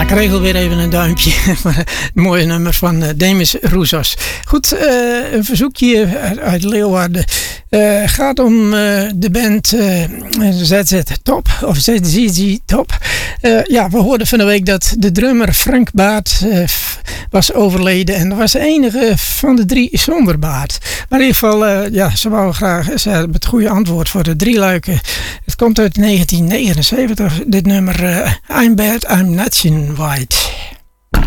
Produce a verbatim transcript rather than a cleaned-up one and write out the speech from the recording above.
ik regel weer even een duimpje voor het mooie nummer van uh, Demis Roussos. Goed, uh, een verzoekje uit, uit Leeuwarden. Uh, gaat om uh, de band uh, Z Z Top of Z Z Z Top. Uh, ja, we hoorden van de week dat de drummer Frank Baart uh, was overleden. En dat was de enige van de drie zonder baard. Maar in ieder geval, uh, ja, ze wou graag ze hebben het goede antwoord voor de drie luiken. Het komt uit negentien negenenzeventig, dit nummer uh, I'm Bad, I'm Not White.